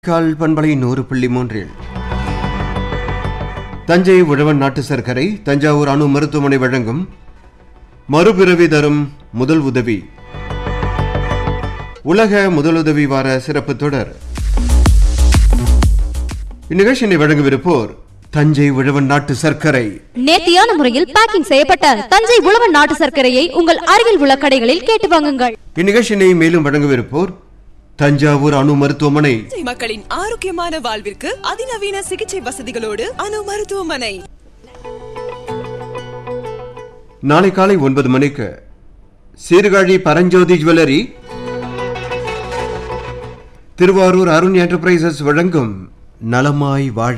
கால் பண்பலை 100.3 தஞ்சை உழவன் நாட்டு சர்க்கரை தஞ்சாவூர் அணு மருத்துவமனை வழங்கும் மறுபிறவி தரும் முதல் உதவி உலக முதலுதவி வார சிறப்பு தொடர். இந்நிகழ்ச்சியை வழங்கவிருப்போர் தஞ்சை உழவன் நாட்டு சர்க்கரை. நேர்த்தியான முறையில் பேக்கிங் செய்யப்பட்ட தஞ்சை உழவன் நாட்டு சர்க்கரையை உங்கள் அருகில் உள்ள கடைகளில் கேட்டு வாங்குங்கள். இந்நிகழ்ச்சியை மேலும் வழங்கவிருப்போர் தஞ்சாவூர் அணு மருத்துவமனை. மக்களின் ஆரோக்கியமான வாழ்விற்கு அதிநவீன சிகிச்சை வசதிகளோடு அணு மருத்துவமனை. நாளை காலை 9 மணிக்கு சீர்காழி பரஞ்சோதி ஜுவல்லரி, திருவாரூர் அருண் என்டர்பிரைசஸ் வழங்கும் நலமாய் வாழ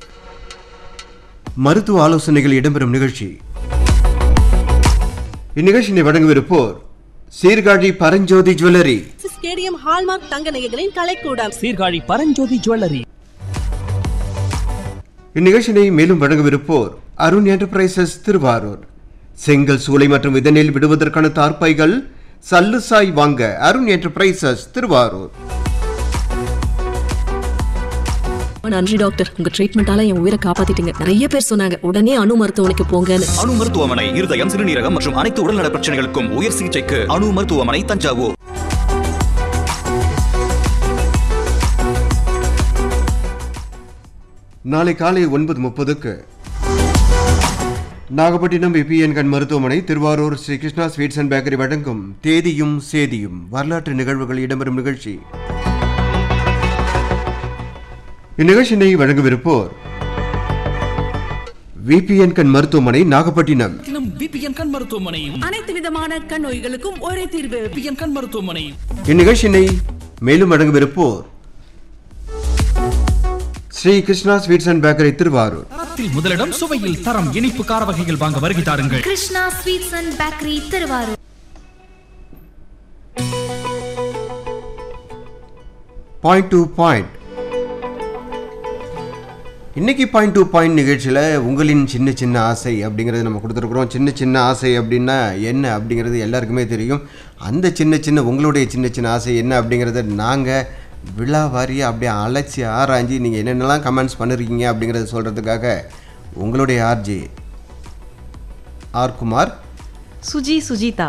மருத்துவ ஆலோசனைகள் இடம்பெறும் நிகழ்ச்சி. இந்நிகழ்ச்சியை வழங்கவிருப்போர் Sirkazhi Paranjothi jewellery, stadium hallmark தங்க நகைகளின் கலைக்கூடம், சீர்காழி பரஞ்சோதி ஜுவல்லரி. இந்நிகழ்ச்சியை மேலும் வழங்கவிருப்போர் அருண் என்டர்பிரைசஸ் திருவாரூர். செங்கல் சூளை மற்றும் இதனில் விடுவதற்கான தார்ப்பைகள் சல்லுசாய் வாங்க அருண் என்டர்பிரைசஸ் திருவாரூர். நன்றி டாக்டர், உங்க ட்ரீட்மெண்டால என் உயிரை காப்பாத்திட்டீங்க. நிறைய பேர் சொன்னாங்க உடனே அணு மருத்துவமனைக்கு போங்கன்னு. அணு மருத்துவமனை இருதயம், சிறுநீரகம் மற்றும் அனைத்து உடல்நல பிரச்சனைகளுக்கும் உயர் சிகிச்சைக்கு அணு மருத்துவமனை தஞ்சாவூர். நாளை காலை 9:30 நாகப்பட்டினம் விபிஎன் கண் மருத்துவமனை, Thiruvarur Sri Krishna sweets and bakery வழங்கும் தேதியும் சேதியும் வரலாற்று நிகழ்வுகள் இடம்பெறும் நிகழ்ச்சி. இந்நிகழ்ச்சியை வழங்கவிருப்போர் விபிஎன் கண் மருத்துவமனை நாகப்பட்டினம். விபிஎன் கண் மருத்துவமனை அனைத்து விதமான கண் நோய்களுக்கும் ஒரே தீர்வு. விபிஎன் கண் மருத்துவமனை. இந்நிகழ்ச்சியை மேலும் வழங்கவிருப்போர் Sri Krishna sweets and bakery Thiruvarur. தரத்தில் முதலிடம், சுவையில் தரம், இனிப்பு கார வகைகள் வாங்க வருகை தாருங்கள். Krishna sweets and bakery Thiruvarur. Point to point. இன்னைக்கு பாயிண்ட் டு பாயிண்ட் நிகழ்ச்சியில் உங்களின் சின்ன சின்ன ஆசை அப்படிங்கிறது நம்ம கொடுத்துருக்குறோம். சின்ன சின்ன ஆசை அப்படின்னா என்ன அப்படிங்கிறது எல்லாருக்குமே தெரியும். அந்த சின்ன சின்ன உங்களுடைய சின்ன சின்ன ஆசை என்ன அப்படிங்கிறத நாங்கள் விழா வாரியாக அப்படியே அழைச்சி ஆராய்ஞ்சி நீங்கள் என்னென்னலாம் கமெண்ட்ஸ் பண்ணிருக்கீங்க அப்படிங்கிறத சொல்கிறதுக்காக உங்களுடைய ஆர்ஜே ஆர் குமார், சுஜிதா,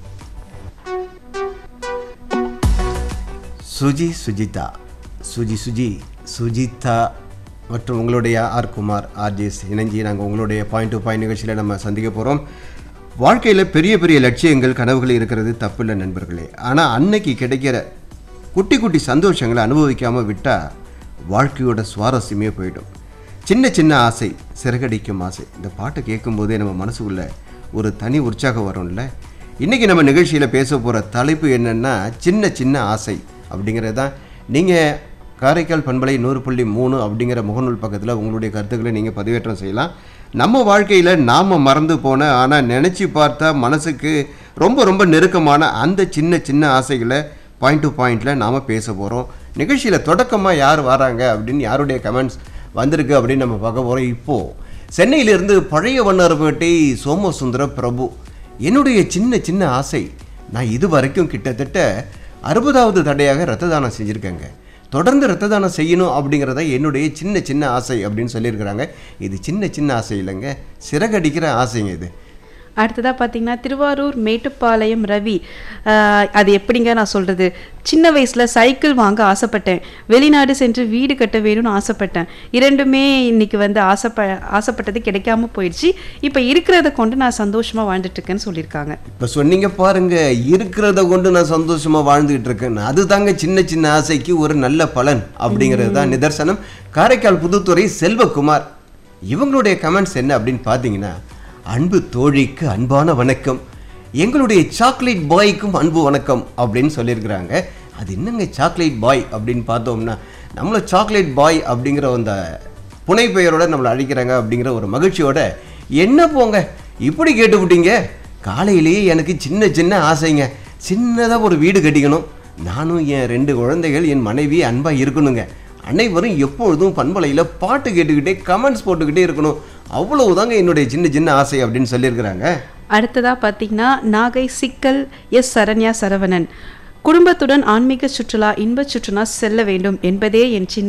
சுஜிதா மற்றும் உங்களுடைய ஆர் குமார் ஆர்ஜேஸ் இணைஞ்சி நாங்கள் உங்களுடைய பாயிண்ட் டு பாயிண்ட் நிகழ்ச்சியில் நம்ம சந்திக்க போகிறோம். வாழ்க்கையில் பெரிய பெரிய லட்சியங்கள், கனவுகள் இருக்கிறது தப்பில்லை நண்பர்களே. ஆனால் அன்னைக்கு கிடைக்கிற குட்டி குட்டி சந்தோஷங்களை அனுபவிக்காமல் விட்டால் வாழ்க்கையோட சுவாரஸ்யமே போயிடும். சின்ன சின்ன ஆசை சிறகடிக்கும் ஆசை. இந்த பாட்டை கேட்கும்போதே நம்ம மனசுக்குள்ளே ஒரு தனி உற்சாகம் வரும்ல. இன்றைக்கி நம்ம நிகழ்ச்சியில் பேச போகிற தலைப்பு என்னென்னா சின்ன சின்ன ஆசை அப்படிங்கிறது தான். நீங்கள் காரைக்கால் பண்பலை 100.3 அப்படிங்கிற முகநூல் பக்கத்தில் உங்களுடைய கருத்துக்களை நீங்கள் பதிவேற்றம் செய்யலாம். நம்ம வாழ்க்கையில் நாம் மறந்து போன ஆனால் நினச்சி பார்த்தா மனசுக்கு ரொம்ப ரொம்ப நெருக்கமான அந்த சின்ன சின்ன ஆசைகளை பாயிண்ட் டு பாயிண்டில் நாம் பேச போகிறோம். நிகழ்ச்சியில் தொடக்கமாக யார் வராங்க அப்படின்னு, யாருடைய கமெண்ட்ஸ் வந்திருக்கு அப்படின்னு நம்ம பார்க்க போகிறோம். இப்போது சென்னையிலிருந்து பழைய வண்ணாரப்பேட்டை சோமசுந்தர பிரபு, என்னுடைய சின்ன சின்ன ஆசை, நான் இது வரைக்கும் கிட்டத்தட்ட 60வது தடையாக ரத்த தானம் செஞ்சுருக்கேங்க. தொடர்ந்து ரத்த தானம் செய்யணும் அப்படிங்கிறத என்னுடைய சின்ன சின்ன ஆசை அப்படின்னு சொல்லியிருக்கிறாங்க. இது சின்ன சின்ன ஆசை இல்லைங்க, சிறகடிக்கிற ஆசைங்க இது. அடுத்ததாக பார்த்தீங்கன்னா திருவாரூர் மேட்டுப்பாளையம் ரவி, அது எப்படிங்க நான் சொல்கிறது, சின்ன வயசில் சைக்கிள் வாங்க ஆசைப்பட்டேன், வெளிநாடு சென்று வீடு கட்ட வேணும்னு ஆசைப்பட்டேன். இரண்டுமே இன்னைக்கு வந்து ஆசைப்பட்டது கிடைக்காம போயிடுச்சு. இப்போ இருக்கிறத கொண்டு நான் சந்தோஷமாக வாழ்ந்துட்டுருக்கேன்னு சொல்லியிருக்காங்க. இப்போ சொன்னீங்க பாருங்க, இருக்கிறத கொண்டு நான் சந்தோஷமாக வாழ்ந்துகிட்டு இருக்கேன். அதுதாங்க சின்ன சின்ன ஆசைக்கு ஒரு நல்ல பலன் அப்படிங்கிறது தான் நிதர்சனம். காரைக்கால் புதுத்துறை செல்வகுமார், இவங்களுடைய கமெண்ட்ஸ் என்ன அப்படின்னு பார்த்தீங்கன்னா, அன்பு தோழிக்கு அன்பான வணக்கம், எங்களுடைய சாக்லேட் பாய்க்கும் அன்பு வணக்கம் அப்படின்னு சொல்லியிருக்கிறாங்க. அது என்னங்க சாக்லேட் பாய் அப்படின்னு பார்த்தோம்னா, நம்மளை சாக்லேட் பாய் அப்படிங்கிற அந்த புனை பெயரோட நம்மளை அழைக்கிறாங்க அப்படிங்கிற ஒரு மகிழ்ச்சியோட, என்ன போங்க இப்படி கேட்டுவிட்டீங்க, காலையிலேயே எனக்கு சின்ன சின்ன ஆசைங்க, சின்னதாக ஒரு வீடு கட்டிக்கணும், நானும் என் 2 குழந்தைகள், என் மனைவி அன்பாக இருக்கணுங்க, அனைவரும் எப்பொழுதும் பண்பலையில் பாட்டு கேட்டுக்கிட்டே கமெண்ட்ஸ் போட்டுக்கிட்டே இருக்கணும், அவ்வளவுதாங்க என்னுடைய சின்ன சின்ன ஆசை அப்படின்னு சொல்லியிருக்கிறாங்க. அடுத்ததாக பார்த்தீங்கன்னா நாகை சிக்கல் எஸ் சரண்யா சரவணன், குடும்பத்துடன் ஆன்மீக சுற்றுலா, இன்ப சுற்றுலா செல்ல வேண்டும் என்பதே என் சின்ன